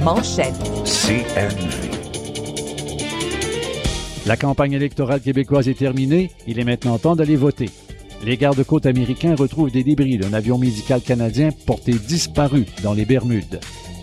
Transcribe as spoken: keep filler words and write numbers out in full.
Manchette. C N V. La campagne électorale québécoise est terminée. Il est maintenant temps d'aller voter. Les gardes-côtes américains retrouvent des débris d'un avion médical canadien porté disparu dans les Bermudes.